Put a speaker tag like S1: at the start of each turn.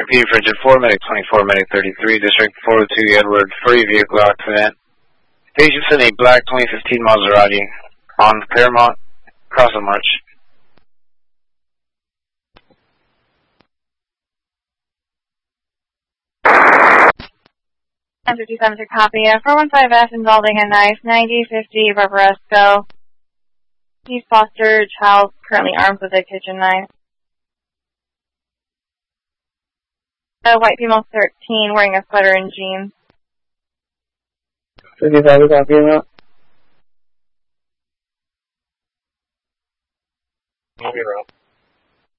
S1: Repeat, Frigid 4, Medic 24, Medic 33, District 402, Edward, Free vehicle accident. Patients in a black 2015 Maserati on Paramount, cross the march.
S2: 1057 to copy. 415F involving a knife, 9050 Barbaresco. East foster child currently armed with a kitchen knife. A white female 13 wearing a sweater and jeans.
S3: 55 copy that.
S4: Moving around.